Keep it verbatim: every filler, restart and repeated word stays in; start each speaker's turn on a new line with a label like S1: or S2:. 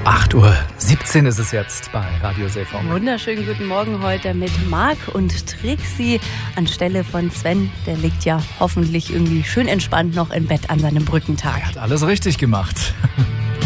S1: acht Uhr siebzehn ist es jetzt bei Radio Seefunk.
S2: Wunderschönen guten Morgen heute mit Marc und Trixi anstelle von Sven. Der liegt ja hoffentlich irgendwie schön entspannt noch im Bett an seinem Brückentag.
S1: Er hat alles richtig gemacht.